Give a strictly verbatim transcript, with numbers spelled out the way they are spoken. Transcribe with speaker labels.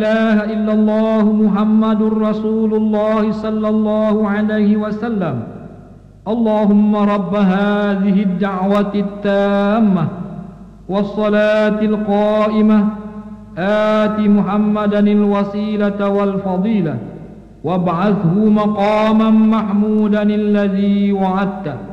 Speaker 1: إله إلا الله محمد رسول الله صلى الله عليه وسلم. اللهم رب هذه الدعوة التامة والصلاة القائمة آت محمدا الوسيلة والفضيلة وابعثه مقاما محمودا الذي وعدته.